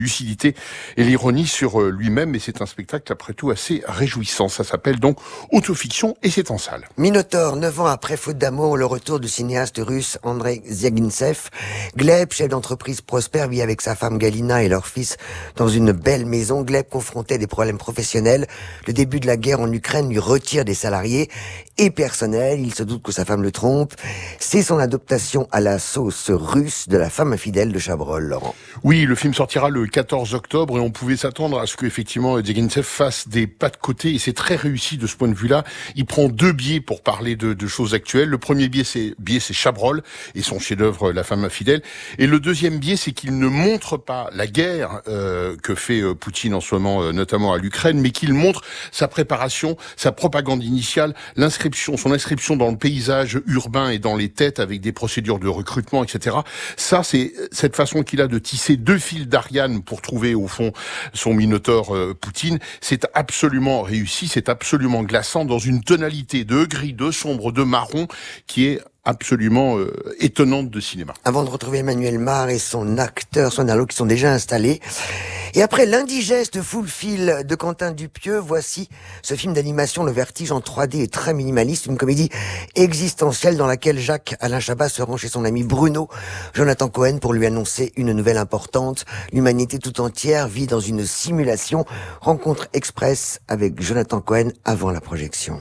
lucidité et l'ironie sur lui-même, et c'est un spectacle après tout assez réjouissant. Ça s'appelle donc Autofiction et c'est en salle. Minotaure, 9 ans après Faute d'amour, le retour du cinéaste russe Andrei Zvyagintsev. Gleb, chef d'entreprise prospère, vit avec sa femme Galina et leur fils dans une belle maison. Gleb, confronté à des problèmes professionnels. Le début de la guerre en Ukraine lui retire des salariés et personnels. Il se doute que sa femme le trompe. C'est son adaptation à la sauce russe de La femme infidèle de Chabrol, Laurent. Oui, le film sortira le 14 octobre et on pouvait s'attendre à ce qu'effectivement Zvyagintsev fasse des pas de côté, et c'est très réussi de ce point de vue-là. Il prend deux biais pour parler de choses actuelles. Le premier biais, c'est Chabrol et son chef-d'œuvre La femme infidèle. Et le deuxième biais, c'est qu'il ne montre pas la guerre que fait Poutine en ce moment, notamment à l'Ukraine, mais qu'il montre sa préparation, sa propagande initiale, son inscription dans le paysage urbain et dans les têtes avec des procédures de recrutement, etc. Ça, c'est cette façon qu'il a de tisser deux fils d'Ariane pour trouver au fond son Minotaure Poutine. C'est absolument réussi, c'est absolument glaçant dans une tonalité de gris, de sombre, de marron qui est absolument étonnante de cinéma. Avant de retrouver Emmanuel Mar et son acteur, son halo qui sont déjà installés. Et après l'indigeste Full Fil de Quentin Dupieux, voici ce film d'animation Le Vertige en 3D et très minimaliste, une comédie existentielle dans laquelle Jacques-Alain Chabat se rend chez son ami Bruno Jonathan Cohen pour lui annoncer une nouvelle importante. L'humanité tout entière vit dans une simulation. Rencontre express avec Jonathan Cohen avant la projection.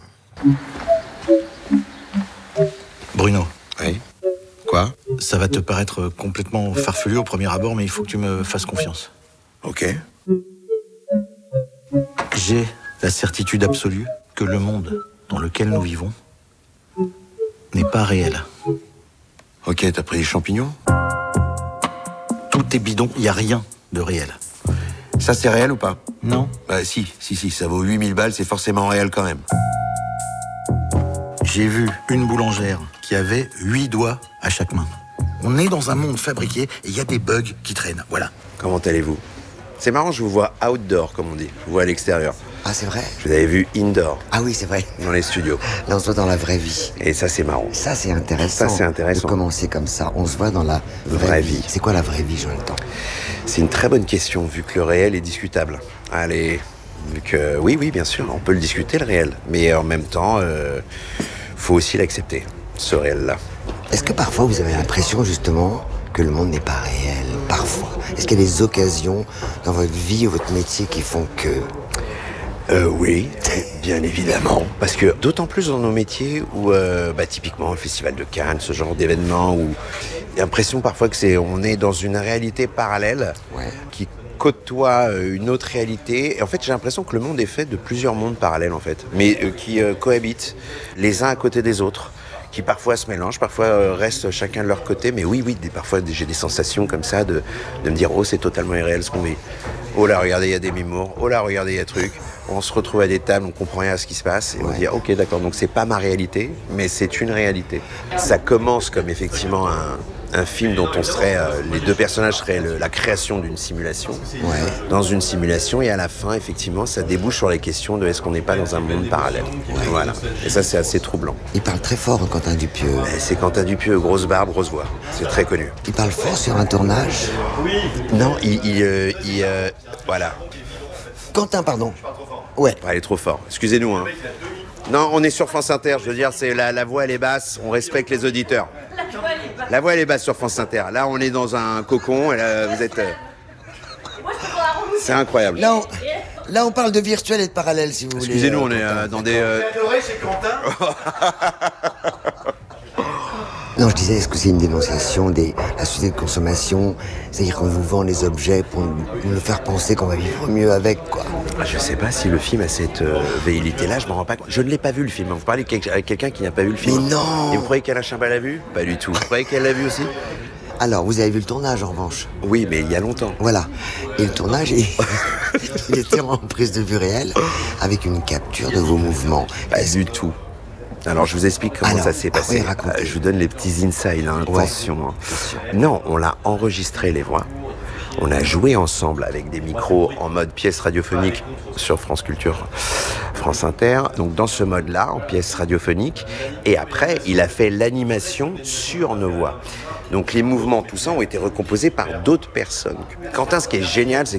Bruno. Oui. Quoi ? Ça va te paraître complètement farfelu au premier abord, mais il faut que tu me fasses confiance. Ok. J'ai la certitude absolue que le monde dans lequel nous vivons n'est pas réel. Ok, t'as pris des champignons ? Tout est bidon, il n'y a rien de réel. Ça, c'est réel ou pas ? Non. Bah si, ça vaut 8000 balles, c'est forcément réel quand même. J'ai vu une boulangère qui avait 8 doigts à chaque main. On est dans un monde fabriqué et il y a des bugs qui traînent, voilà. Comment allez-vous ? C'est marrant, je vous vois outdoor, comme on dit. Je vous vois à l'extérieur. Ah, c'est vrai ? Je vous avais vu indoor, Ah oui, c'est vrai. dans les studios. Là, on se voit dans la vraie vie. Et ça, c'est marrant. Ça, c'est intéressant. Ça, c'est intéressant. De commencer comme ça. On se voit dans la vraie vie. C'est quoi la vraie vie, Jonathan ? C'est une très bonne question, vu que le réel est discutable. Allez, vu que... Oui, bien sûr, on peut le discuter, le réel. Mais en même temps, faut aussi l'accepter, ce réel-là. Est-ce que parfois, vous avez l'impression, justement, que le monde n'est pas réel ? Parfois. Est-ce qu'il y a des occasions dans votre vie ou votre métier qui font que... Oui, bien évidemment. Parce que d'autant plus dans nos métiers où, typiquement, le Festival de Cannes, ce genre d'événement, où il y a l'impression parfois que on est dans une réalité parallèle qui côtoie une autre réalité. Et en fait, j'ai l'impression que le monde est fait de plusieurs mondes parallèles, en fait, mais qui cohabitent les uns à côté des autres, qui parfois se mélangent, parfois restent chacun de leur côté. Mais oui, parfois j'ai des sensations comme ça de me dire « Oh, c'est totalement irréel ce qu'on vit. Oh là, regardez, il y a des mimours. Oh là, regardez, il y a truc. » On se retrouve à des tables, on comprend rien à ce qui se passe. Et on dit « Ok, d'accord, donc c'est pas ma réalité, mais c'est une réalité. » Ça commence comme effectivement un film dont on serait... les deux personnages seraient la création d'une simulation. Dans une simulation, et à la fin, effectivement, ça débouche sur les questions de est-ce qu'on n'est pas dans un monde parallèle. Voilà. Et ça, c'est assez troublant. Il parle très fort, Quentin Dupieux. C'est Quentin Dupieux, grosse barbe, grosse voix. C'est très connu. Il parle fort sur un tournage. Non, voilà. Quentin, pardon. Ouais. Elle est trop fort. Excusez-nous, hein. Non, on est sur France Inter. Je veux dire, c'est la voix, elle est basse. On respecte les auditeurs. La voix, elle est basse sur France Inter. Là, on est dans un cocon. Et là, vous êtes... C'est incroyable. Là, on parle de virtuel et de parallèle, si vous voulez. Excusez-nous, on est dans des... c'est Quentin. Non, je disais, est-ce que c'est une dénonciation de la société de consommation ? C'est-à-dire qu'on vous vend les objets pour nous faire penser qu'on va vivre mieux avec, quoi. Je sais pas si le film a cette velléité-là, je m'en rends pas compte. Je ne l'ai pas vu, le film. Vous parlez avec quelqu'un qui n'a pas vu le film. Mais non ! Et vous croyez qu'Alain Chabat l'a vu ? Pas du tout. Vous croyez qu'elle l'a vu aussi ? Alors, vous avez vu le tournage, en revanche ? Oui, mais il y a longtemps. Voilà. Et le tournage, il était en prise de vue réelle, avec une capture de vos mouvements. Pas du tout. Alors, je vous explique comment ça s'est passé. Je vous donne les petits insights, là, attention. Non, on l'a enregistré, les voix. On a joué ensemble avec des micros en mode pièce radiophonique sur France Culture, France Inter, donc dans ce mode-là, en pièce radiophonique. Et après, il a fait l'animation sur nos voix. Donc les mouvements, tout ça, ont été recomposés par d'autres personnes. Quentin, ce qui est génial, c'est